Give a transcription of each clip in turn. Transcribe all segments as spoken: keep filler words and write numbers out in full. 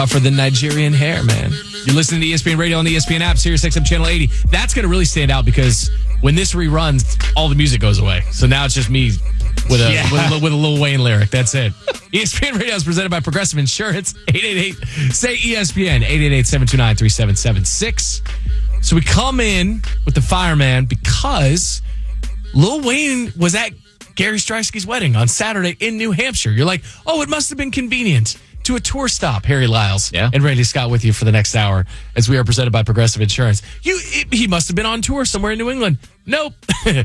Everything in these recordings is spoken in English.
for the Nigerian hair, man. You're listening to E S P N Radio on the E S P N app, Sirius X M Channel eighty. That's going to really stand out because when this reruns, all the music goes away. So now it's just me with a yeah. with, a, with a Lil Wayne lyric. That's it. E S P N Radio is presented by Progressive Insurance. eight eight eight, S A Y, E S P N, eight eight eight, seven two nine, three seven seven six. So we come in with the fireman because Lil Wayne was at Gary Striewski's wedding on Saturday in New Hampshire. You're like, oh, it must have been convenient. To a tour stop, Harry Lyles yeah. and Randy Scott with you for the next hour as we are presented by Progressive Insurance. You, it, he must have been on tour somewhere in New England. Nope.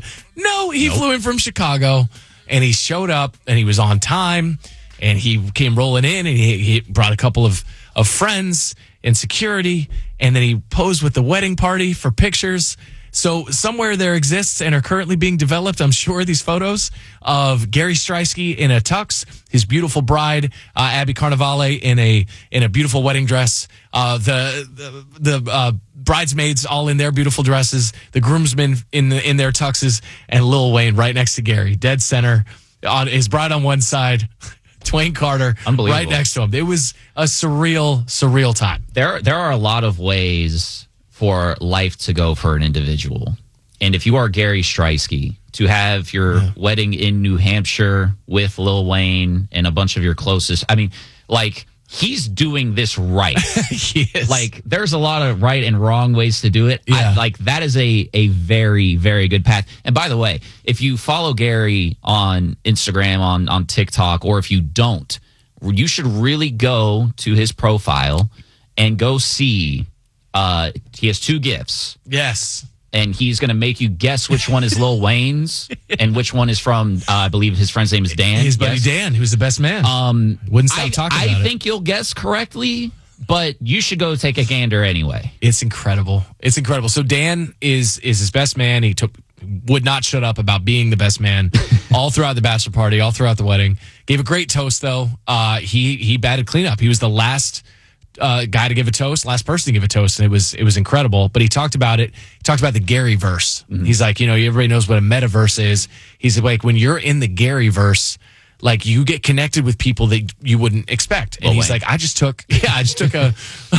no, he nope. flew in from Chicago and he showed up and he was on time and he came rolling in and he, he brought a couple of, of friends and security and then he posed with the wedding party for pictures. So somewhere there exists and are currently being developed, I'm sure, these photos of Gary Striewski in a tux, his beautiful bride, uh, Abby Carnevale, in a in a beautiful wedding dress, uh, the the, the uh, bridesmaids all in their beautiful dresses, the groomsmen in the, in their tuxes, and Lil Wayne right next to Gary, dead center, on his bride on one side, Twain Carter right next to him. It was a surreal, surreal time. There, there are a lot of ways for life to go for an individual. And if you are Gary Striewski, to have your yeah. wedding in New Hampshire with Lil Wayne and a bunch of your closest, I mean, like, he's doing this right. Yes. Like, there's a lot of right and wrong ways to do it. Yeah. I, like, that is a, a very, very good path. And by the way, if you follow Gary on Instagram, on, on TikTok, or if you don't, you should really go to his profile and go see... Uh, he has two gifts. Yes. And he's going to make you guess which one is Lil Wayne's and which one is from, uh, I believe his friend's name is Dan. His buddy yes? Dan, who's the best man. Um, Wouldn't stop I, talking I about it. I think you'll guess correctly, but you should go take a gander anyway. It's incredible. It's incredible. So Dan is is his best man. He took would not shut up about being the best man all throughout the bachelor party, all throughout the wedding. Gave a great toast, though. Uh, he he batted cleanup. He was the last... Uh, guy to give a toast, last person to give a toast, and it was it was incredible. But he talked about it. He talked about the Gary verse. Mm-hmm. He's like, you know, everybody knows what a metaverse is. He's like, when you're in the Gary verse, like you get connected with people that you wouldn't expect. And well, he's Wayne. like, I just took, yeah, I just took a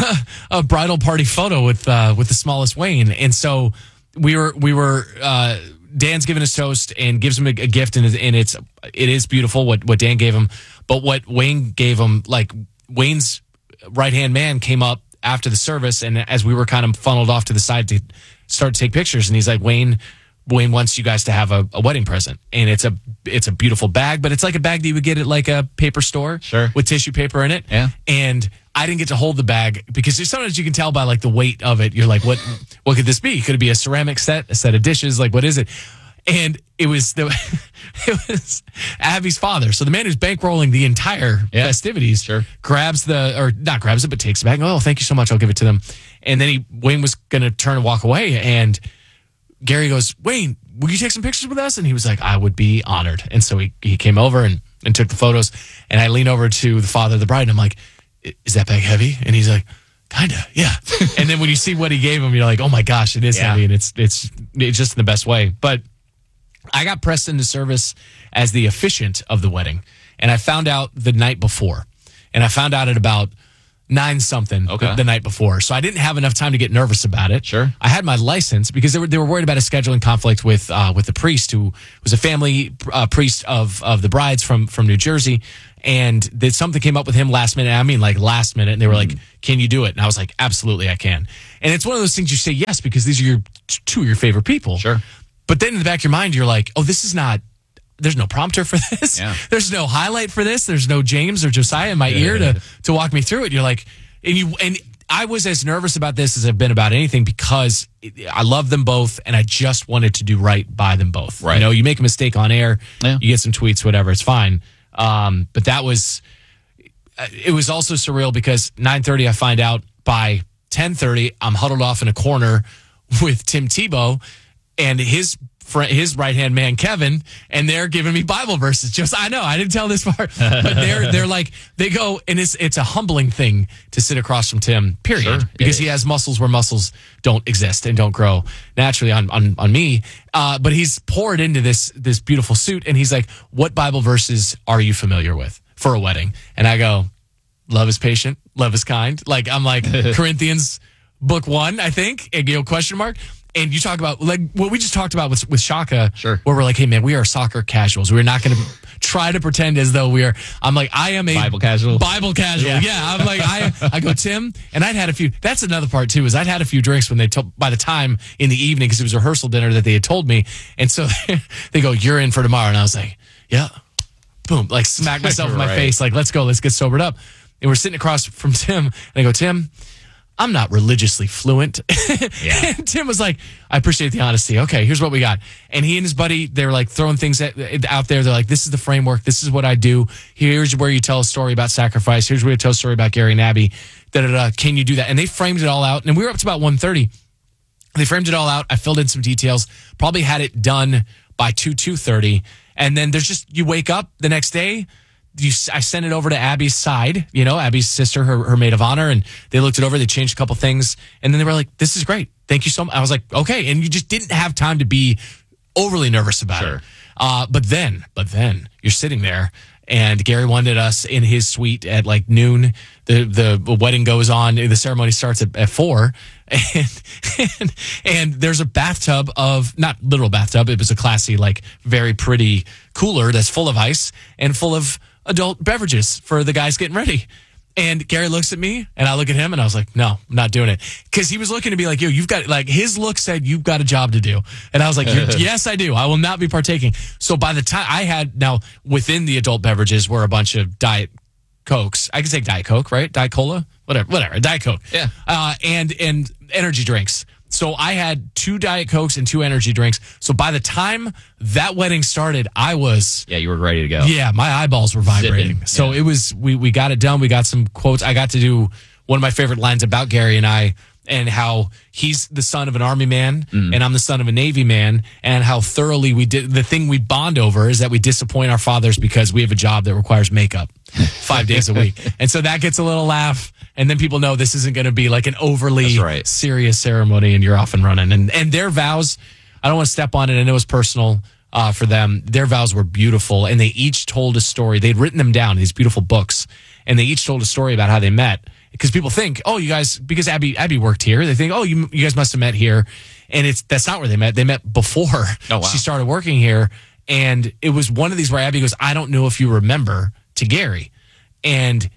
a bridal party photo with uh, with the smallest Wayne, and so we were we were. Uh, Dan's giving his toast and gives him a, a gift, and, and it's it is beautiful what what Dan gave him, but what Wayne gave him, like Wayne's right-hand man came up after the service, and as we were kind of funneled off to the side to start to take pictures, and he's like, Wayne Wayne wants you guys to have a, a wedding present, and it's a it's a beautiful bag, but it's like a bag that you would get at like a paper store, sure, with tissue paper in it. Yeah. And I didn't get to hold the bag because sometimes you can tell by like the weight of it. You're like, what what could this be? Could it be a ceramic set, a set of dishes? Like, what is it? And it was the it was Abby's father. So the man who's bankrolling the entire yeah, festivities sure. grabs the, or not grabs it, but takes the bag. Oh, thank you so much. I'll give it to them. And then he Wayne was going to turn and walk away. And Gary goes, Wayne, will you take some pictures with us? And he was like, I would be honored. And so he, he came over and, and took the photos. And I lean over to the father of the bride, and I'm like, is that bag heavy? And he's like, kind of, yeah. And then when you see what he gave him, you're like, oh my gosh, it is yeah. heavy. And it's, it's, it's just in the best way. But I got pressed into service as the officiant of the wedding, and I found out the night before, and I found out at about nine something okay. the, the night before. So I didn't have enough time to get nervous about it. Sure, I had my license because they were they were worried about a scheduling conflict with uh, with the priest, who was a family uh, priest of of the brides from from New Jersey, and that something came up with him last minute. I mean, like last minute, and they were mm. like, "Can you do it?" And I was like, "Absolutely, I can." And it's one of those things you say yes because these are your two of your favorite people. Sure. But then in the back of your mind, you're like, oh, this is not, there's no prompter for this. Yeah. There's no highlight for this. There's no James or Josiah in my yeah. ear to, to walk me through it. You're like, and you, and I was as nervous about this as I've been about anything because I love them both and I just wanted to do right by them both. Right. You know, you make a mistake on air, yeah. you get some tweets, whatever, it's fine. Um, but that was, it was also surreal because nine thirty, I find out by ten thirty, I'm huddled off in a corner with Tim Tebow and his friend, his right-hand man, Kevin, and they're giving me Bible verses. Just, I know, I didn't tell this part, but they're they're like, they go, and it's it's a humbling thing to sit across from Tim, period, sure, because he has muscles where muscles don't exist and don't grow naturally on on, on me. Uh, but he's poured into this this beautiful suit, and he's like, what Bible verses are you familiar with for a wedding? And I go, love is patient, love is kind. Like I'm like Corinthians book one, I think, and, you know, question mark. And you talk about like what we just talked about with, with Shaka, sure. where we're like, hey man, we are soccer casuals. We're not going to try to pretend as though we are. I'm like, I am a Bible casual. Bible casual. Yeah. yeah I'm like, I I go, Tim, and I'd had a few. That's another part too, is I'd had a few drinks when they told, by the time in the evening, because it was rehearsal dinner that they had told me. And so they go, you're in for tomorrow. And I was like, yeah, boom, like smack myself in my right. face. Like, let's go, let's get sobered up. And we're sitting across from Tim, and I go, Tim, I'm not religiously fluent. Yeah. And Tim was like, I appreciate the honesty. Okay, here's what we got. And he and his buddy, they were like throwing things at, out there. They're like, this is the framework. This is what I do. Here's where you tell a story about sacrifice. Here's where you tell a story about Gary and Abby. Da, da, da. Can you do that? And they framed it all out. And we were up to about one thirty. They framed it all out. I filled in some details. Probably had it done by two, two thirty. And then there's just, you wake up the next day. You, I sent it over to Abby's side, you know, Abby's sister, her, her maid of honor, and they looked it over. They changed a couple things, and then they were like, "This is great, thank you so much." I was like, "Okay," and you just didn't have time to be overly nervous about sure. it. Uh, but then, but then you're sitting there, and Gary wanted us in his suite at like noon. The the wedding goes on. The ceremony starts at, at four, and, and and there's a bathtub of not literal bathtub. It was a classy, like very pretty cooler that's full of ice and full of adult beverages for the guys getting ready. And Gary looks at me and I look at him and I was like, no, I'm not doing it. Cause he was looking to be like, yo, you've got, like his look said, you've got a job to do. And I was like, yes, I do. I will not be partaking. So by the time I had, now within the adult beverages were a bunch of Diet Cokes. I can say Diet Coke, right? Diet Cola, whatever, whatever, Diet Coke. Yeah. Uh, and, and energy drinks. So I had two Diet Cokes and two energy drinks. So by the time that wedding started, I was... Yeah, you were ready to go. Yeah, my eyeballs were vibrating. Zipping. So yeah. it was, we, we got it done. We got some quotes. I got to do one of my favorite lines about Gary and I, and how he's the son of an Army man mm. and I'm the son of a Navy man, and how thoroughly we did. The thing we bond over is that we disappoint our fathers because we have a job that requires makeup five days a week. And so that gets a little laugh. And then people know this isn't going to be like an overly right. serious ceremony and you're off and running. And and their vows, I don't want to step on it. I know it was personal uh, for them. Their vows were beautiful. And they each told a story. They'd written them down in these beautiful books. And they each told a story about how they met. Because people think, oh, you guys, because Abby Abby worked here. They think, oh, you you guys must have met here. And it's that's not where they met. They met before oh, wow. she started working here. And it was one of these where Abby goes, I don't know if you remember, to Gary. And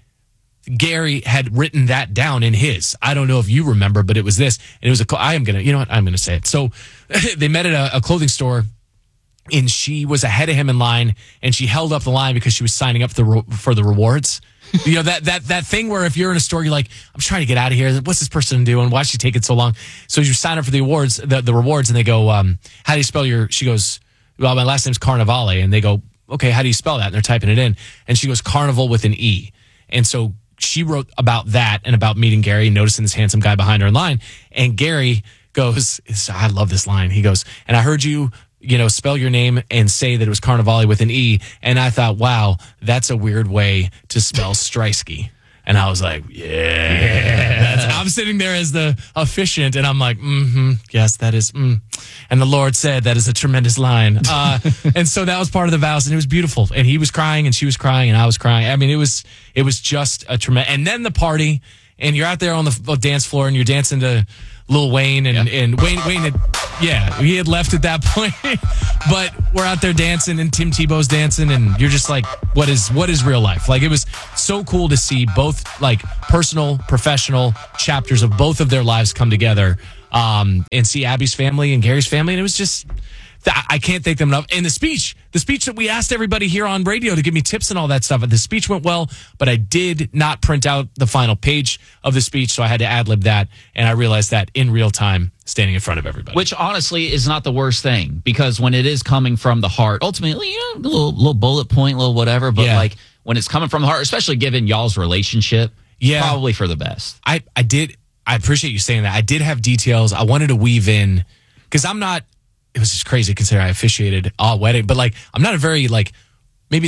Gary had written that down in his. I don't know if you remember, but it was this. And it was a, I am going to, you know what? I'm going to say it. So they met at a, a clothing store and she was ahead of him in line and she held up the line because she was signing up for the, for the rewards. You know, that, that, that thing where if you're in a store, you're like, I'm trying to get out of here. What's this person doing? Why is she taking so long? So you sign up for the awards, the, the rewards, and they go, um, how do you spell your, she goes, well, my last name's Carnivale. And they go, okay, how do you spell that? And they're typing it in. And she goes, Carnival with an E. And so she wrote about that and about meeting Gary and noticing this handsome guy behind her in line. And Gary goes, I love this line. He goes, and I heard you, you know, spell your name and say that it was Carnivale with an E. And I thought, wow, that's a weird way to spell Streisky. And I was like, yeah. yeah. That's, I'm sitting there as the officiant, and I'm like, mm-hmm, yes, that is, mm. And the Lord said that is a tremendous line. Uh, and so that was part of the vows, and it was beautiful. And he was crying, and she was crying, and I was crying. I mean, it was it was just a tremendous. And then the party, and you're out there on the dance floor, and you're dancing to Lil Wayne, and, yeah. and Wayne, Wayne had, yeah, he had left at that point. But we're out there dancing, and Tim Tebow's dancing, and you're just like, what is what is real life? Like, it was so cool to see both, like, personal, professional chapters of both of their lives come together, um, and see Abby's family and Gary's family, and it was just, I can't thank them enough. And the speech, the speech that we asked everybody here on radio to give me tips and all that stuff, the speech went well, but I did not print out the final page of the speech, so I had to ad-lib that, and I realized that in real time, standing in front of everybody. Which honestly is not the worst thing, because when it is coming from the heart, ultimately, you know, a little, little bullet point, little whatever, but yeah. like when it's coming from the heart, especially given y'all's relationship, yeah. probably for the best. I, I did, I appreciate you saying that. I did have details. I wanted to weave in, because I'm not, it was just crazy considering I officiated a wedding, but like, I'm not a very like, maybe like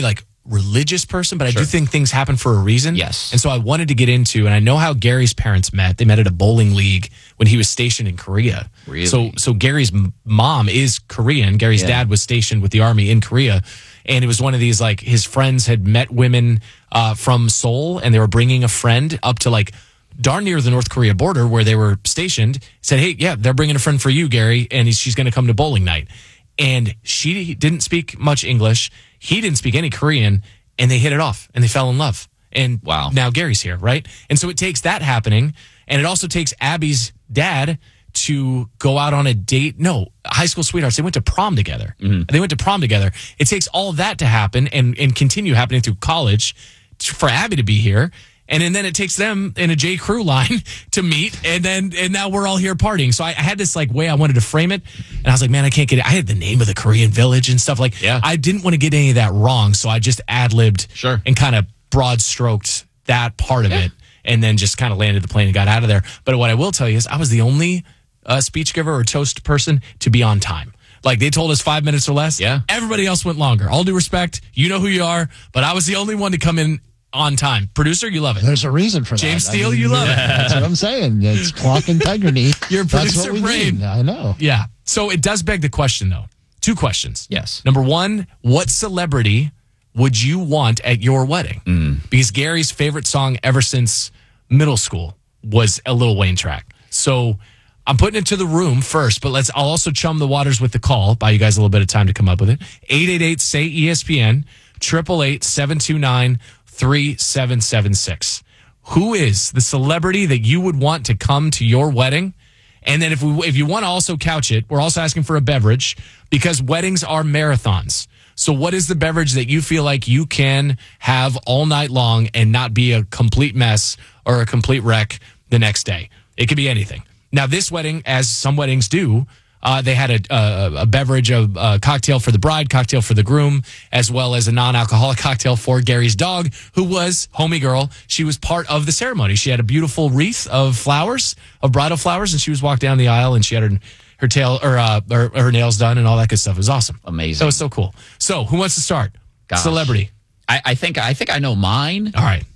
religious person, but I Sure. do think things happen for a reason. Yes. And so I wanted to get into, and I know how Gary's parents met. They met at a bowling league when he was stationed in Korea. Really? So, so Gary's m- mom is Korean. Gary's Yeah. dad was stationed with the army in Korea. And it was one of these, like, his friends had met women uh, from Seoul, and they were bringing a friend up to, like, darn near the North Korea border where they were stationed. Said, hey, yeah, they're bringing a friend for you, Gary, and he's, she's going to come to bowling night. And she didn't speak much English. He didn't speak any Korean, and they hit it off, and they fell in love. And Wow. now Gary's here, right? And so it takes that happening, and it also takes Abby's dad to go out on a date. No, high school sweethearts. They went to prom together. They went to prom together. It takes all of that to happen and, and continue happening through college t- for Abby to be here. And, and then it takes them in a J. Crew line to meet, and then and now we're all here partying. So I, I had this like way I wanted to frame it, and I was like, man, I can't get it. I had the name of the Korean village and stuff like. Yeah. I didn't want to get any of that wrong, so I just ad libbed Sure. and kind of broad stroked that part of it, and then just kind of landed the plane and got out of there. But what I will tell you is, I was the only uh, speech giver or toast person to be on time. Like, they told us five minutes or less. Yeah. Everybody else went longer. All due respect, you know who you are, but I was the only one to come in on time. Producer, you love it. There's a reason for that. James I Steele, mean, you love it. That's what I'm saying. It's clock integrity. Your That's producer what we brain. need. I know. Yeah. So it does beg the question, though. Two questions. Yes. Number one, what celebrity would you want at your wedding? Mm. Because Gary's favorite song ever since middle school was a Lil Wayne track. So I'm putting it to the room first, but let's. I'll also chum the waters with the call. Buy you guys a little bit of time to come up with it. eight eight eight, S A Y, E S P N, eight eight eight, seven two nine, three seven seven six. Who is the celebrity that you would want to come to your wedding? And then if we if you want to also couch it, we're also asking for a beverage because weddings are marathons. So what is the beverage that you feel like you can have all night long and not be a complete mess or a complete wreck the next day? It could be anything. Now, this wedding, as some weddings do, uh, they had a, a, a beverage, a, a cocktail for the bride, cocktail for the groom, as well as a non-alcoholic cocktail for Gary's dog, who was homie girl. She was part of the ceremony. She had a beautiful wreath of flowers, of bridal flowers, and she was walked down the aisle, and she had her her tail or uh, her, her nails done and all that good stuff. It was awesome. Amazing. That was so cool. So, who wants to start? Gosh. Celebrity. I, I think I think I know mine. All right.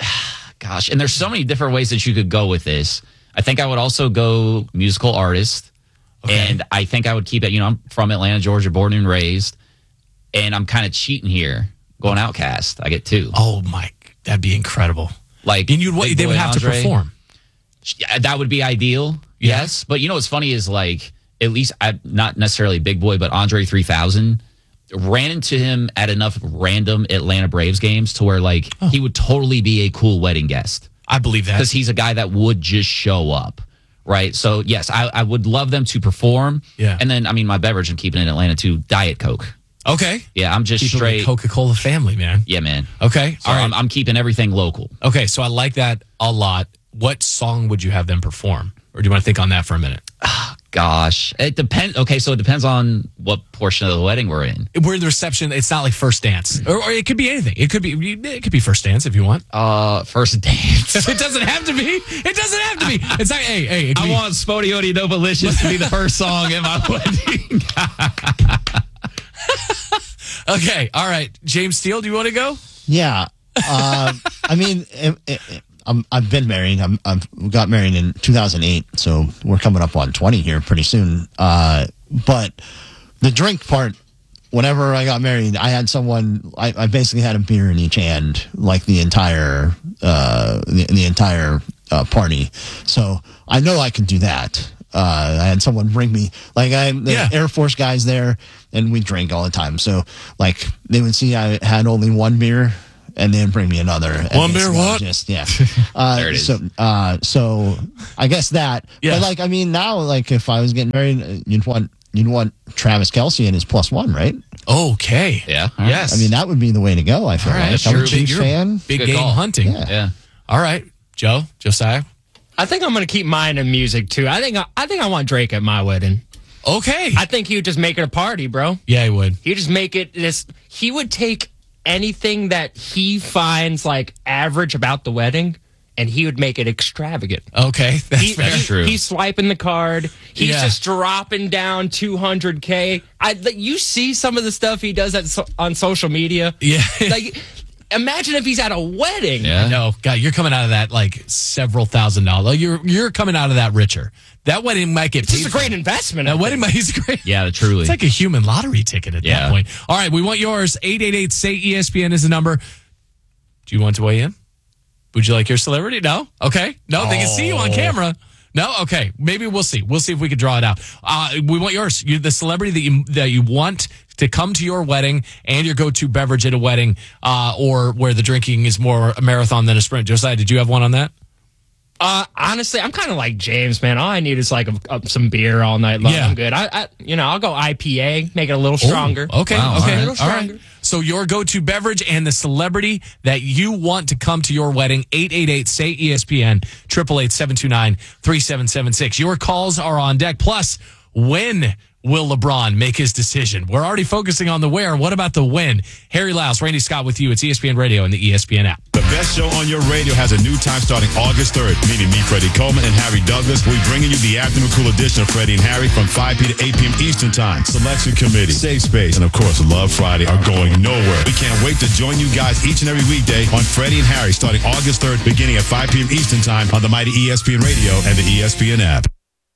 Gosh, and there's so many different ways that you could go with this. I think I would also go musical artist. Okay. And I think I would keep it, you know, I'm from Atlanta, Georgia, born and raised. And I'm kind of cheating here, going Outcast. I get two. Oh my, that'd be incredible. Like, And you'd what Big they would Boy have Andre. to perform. Yeah, that would be ideal. Yeah. Yes. But you know what's funny is like, at least I, not necessarily Big Boy, but Andre three thousand, ran into him at enough random Atlanta Braves games to where like Oh. he would totally be a cool wedding guest. I believe that. Because he's a guy that would just show up. Right. So, yes, I, I would love them to perform. Yeah. And then, I mean, my beverage, I'm keeping it in Atlanta too, Diet Coke. Okay. Yeah, I'm just Keep it straight. with Coca-Cola family, man. Yeah, man. Okay. So All right. I'm, I'm keeping everything local. Okay. So I like that a lot. What song would you have them perform? Or do you want to think on that for a minute? Gosh. It depends. Okay, so it depends on what portion of the wedding we're in. We're in the reception. It's not like first dance, or, or it could be anything. It could be. It could be first dance if you want. Uh, First dance. It doesn't have to be. It doesn't have to be. It's like, hey, hey. It could I be, want Spodioti Novalicious to be the first song in my wedding. Okay. All right. James Steele, do you want to go? Yeah. Uh, I mean, it, it, it, I'm, I've been married. I'm, I've got married in two thousand eight, so we're coming up on twenty here pretty soon. Uh, but the drink part, whenever I got married, I had someone. I, I basically had a beer in each hand, like the entire uh, the, the entire uh, party. So I know I can do that. Uh, I had someone bring me, like, I the Yeah. Air Force guys there, and we drank all the time. So, like, they would see I had only one beer, and they'd bring me another. And One beer, basically what? Just yeah. Uh, There it is. So, uh, so I guess that. Yeah. But like, I mean, now, like, if I was getting married, uh, you'd want you'd want Travis Kelce and his plus one, right? Okay. Yeah. Yes. I mean, that would be the way to go. I feel All right. like I'm Sure. a Chiefs You're fan. Big Good game call. hunting. Yeah. Yeah. All right. Joe, Josiah. I think I'm gonna keep mine in music too. I think I, I think I want Drake at my wedding. Okay. I think he would just make it a party, bro. yeah, he would. He would just make it this. He would take anything that he finds like average about the wedding and he would make it extravagant. Okay, that's He- fair. he- true. He's swiping the card. He's Yeah. just dropping down two hundred K. I like, you see some of the stuff he does at, so- on social media. Yeah. Like, imagine if he's at a wedding. Yeah. No, God, you're coming out of that like several thousand dollars. You're you're coming out of that richer. That wedding might get It's paid. just a for. great investment. That I wedding think. might is great. Yeah, truly. It's like a human lottery ticket at that Yeah. point. All right, we want yours. eight eight eight say E S P N is the number. Do you want to weigh in? Would you like your celebrity? No? Okay. No, they can see you on camera. No? Okay. Maybe we'll see. We'll see if we can draw it out. Uh, we want yours. You're the celebrity that you that you want to come to your wedding and your go-to beverage at a wedding, uh, or where the drinking is more a marathon than a sprint. Josiah, did you have one on that? Uh, honestly, I'm kind of like James, man. All I need is like a, a, some beer all night long. Yeah. I'm good. I, I, you know, I'll go I P A, make it a little stronger. Oh, okay. Wow, okay. all right. A little All right. stronger. So your go-to beverage and the celebrity that you want to come to your wedding, eight eight eight say E S P N, eight eight eight, seven two nine, three seven seven six. Your calls are on deck. Plus, when will LeBron make his decision? We're already focusing on the where. What about the when? Harry Louse, Randy Scott with you. It's E S P N Radio and the E S P N app. The best show on your radio has a new time starting August third. Meeting me, Freddie Coleman, and Harry Douglas. We're bringing you the afternoon cool edition of Freddie and Harry from five p.m. to eight p.m. Eastern Time. Selection Committee, Safe Space, and of course, Love Friday are going nowhere. We can't wait to join you guys each and every weekday on Freddie and Harry starting August third, beginning at five p.m. Eastern Time on the mighty E S P N Radio and the E S P N app.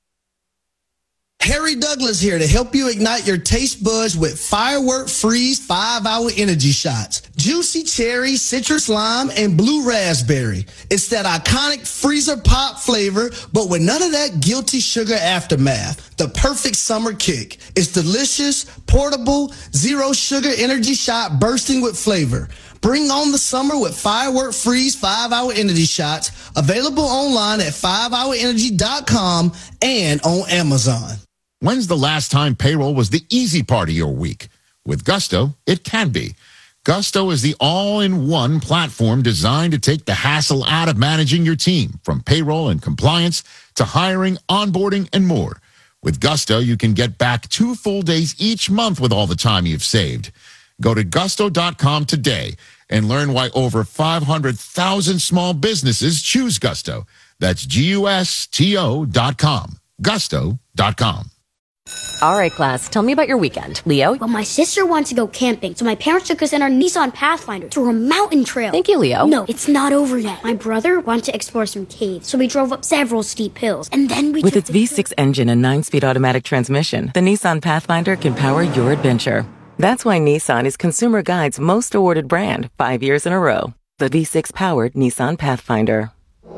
Harry Douglas here to help you ignite your taste buds with Firework Freeze five hour Energy Shots. Juicy cherry, citrus lime, and blue raspberry. It's that iconic freezer pop flavor, but with none of that guilty sugar aftermath. The perfect summer kick. It's delicious, portable, zero sugar energy shot bursting with flavor. Bring on the summer with Firework Freeze five hour Energy Shots. Available online at five hour energy dot com and on Amazon. When's the last time payroll was the easy part of your week? With Gusto, it can be. Gusto is the all-in-one platform designed to take the hassle out of managing your team, from payroll and compliance to hiring, onboarding, and more. With Gusto, you can get back two full days each month with all the time you've saved. Go to gusto dot com today and learn why over five hundred thousand small businesses choose Gusto. That's G U S T O dot com. gusto dot com. All right, class, tell me about your weekend. Leo? Well, my sister wanted to go camping, so my parents took us in our Nissan Pathfinder to a mountain trail. Thank you, Leo. No, it's not over yet. My brother wanted to explore some caves, so we drove up several steep hills, and then we With took its the V six engine and nine-speed automatic transmission, the Nissan Pathfinder can power your adventure. That's why Nissan is Consumer Guide's most awarded brand five years in a row. The V six-powered Nissan Pathfinder.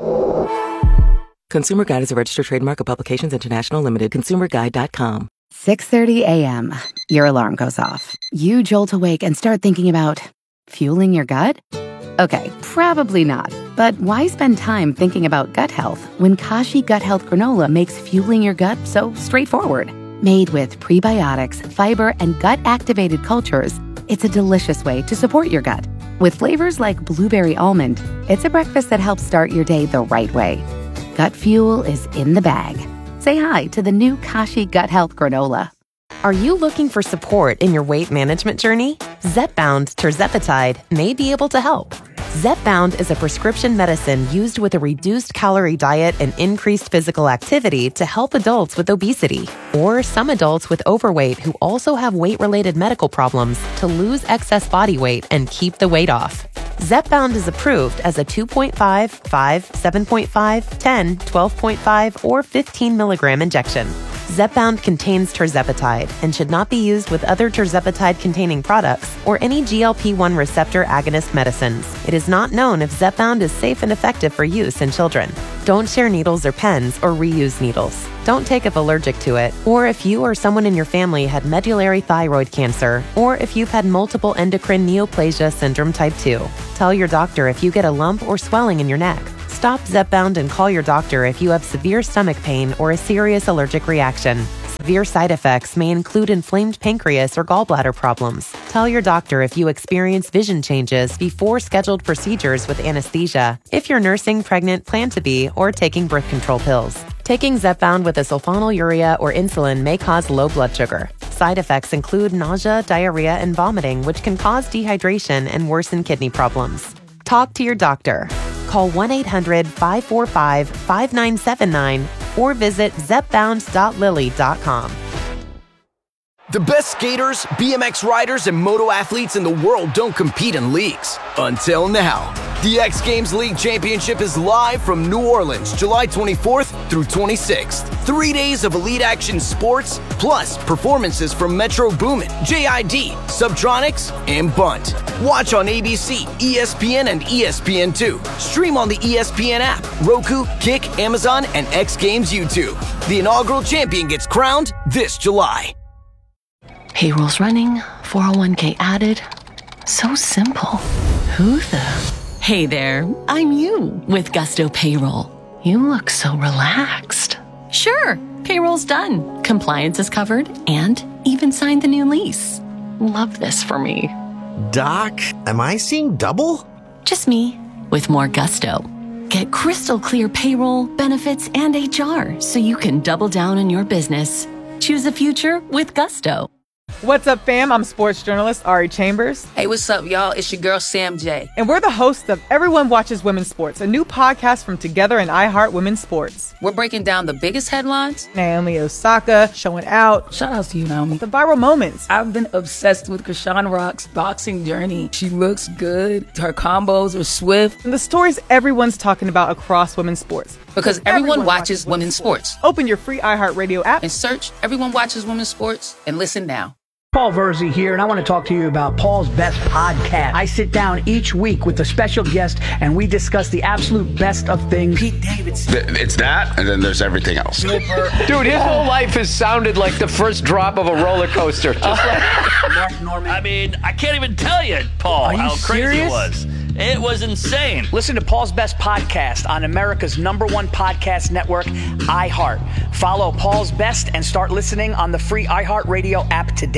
Consumer Guide is a registered trademark of Publications International Limited. consumer guide dot com. six thirty a.m. Your alarm goes off. You jolt awake and start thinking about fueling your gut? Okay, probably not. But why spend time thinking about gut health when Kashi Gut Health Granola makes fueling your gut so straightforward? Made with prebiotics, fiber, and gut-activated cultures, it's a delicious way to support your gut. With flavors like blueberry almond, it's a breakfast that helps start your day the right way. Gut fuel is in the bag. Say hi to the new Kashi Gut Health Granola. Are you looking for support in your weight management journey? Zepbound Tirzepatide may be able to help. Zepbound is a prescription medicine used with a reduced calorie diet and increased physical activity to help adults with obesity, or some adults with overweight who also have weight-related medical problems to lose excess body weight and keep the weight off. Zepbound is approved as a two point five, five, seven point five, ten, twelve point five, or fifteen milligram injection. Zepbound contains tirzepatide and should not be used with other tirzepatide-containing products or any G L P one receptor agonist medicines. It is not known if Zepbound is safe and effective for use in children. Don't share needles or pens or reuse needles. Don't take if allergic to it, or if you or someone in your family had medullary thyroid cancer, or if you've had multiple endocrine neoplasia syndrome type two. Tell your doctor if you get a lump or swelling in your neck. Stop Zepbound and call your doctor if you have severe stomach pain or a serious allergic reaction. Severe side effects may include inflamed pancreas or gallbladder problems. Tell your doctor if you experience vision changes before scheduled procedures with anesthesia, if you're nursing, pregnant, plan to be, or taking birth control pills. Taking Zepbound with a sulfonylurea or insulin may cause low blood sugar. Side effects include nausea, diarrhea, and vomiting, which can cause dehydration and worsen kidney problems. Talk to your doctor. Call one eight hundred five four five five nine seven nine or visit zep bound dot lily dot com. The best skaters, B M X riders, and moto athletes in the world don't compete in leagues. Until now. The X Games League Championship is live from New Orleans, July twenty-fourth through twenty-sixth. Three days of elite action sports, plus performances from Metro Boomin, J I D, Subtronics, and Bunt. Watch on A B C, E S P N, and E S P N two. Stream on the E S P N app, Roku, Kick, Amazon, and X Games YouTube. The inaugural champion gets crowned this July. Payroll's running, four oh one k added. So simple. Who the... Hey there, I'm you with Gusto Payroll. You look so relaxed. Sure, payroll's done. Compliance is covered and even signed the new lease. Love this for me. Doc, am I seeing double? Just me with more Gusto. Get crystal clear payroll, benefits, and H R so you can double down on your business. Choose a future with Gusto. What's up, fam? I'm sports journalist Ari Chambers. Hey, what's up, y'all? It's your girl, Sam J. And we're the hosts of Everyone Watches Women's Sports, a new podcast from Together and iHeart Women's Sports. We're breaking down the biggest headlines. Naomi Osaka showing out. Shout out to you, Naomi. The viral moments. I've been obsessed with Krishan Rock's boxing journey. She looks good. Her combos are swift. And the stories everyone's talking about across women's sports. Because everyone, everyone watches, watches women's sports. sports. Open your free iHeartRadio app and search Everyone Watches Women's Sports and listen now. Paul Verzi here, and I want to talk to you about Paul's Best Podcast. I sit down each week with a special guest, and we discuss the absolute best of things. Pete Davidson. It's that, and then there's everything else. Dude, his whole life has sounded like the first drop of a roller coaster. Just like Mark Norman. I mean, I can't even tell you, Paul, how crazy serious? it was. It was insane. Listen to Paul's Best Podcast on America's number one podcast network, iHeart. Follow Paul's Best and start listening on the free iHeartRadio app today.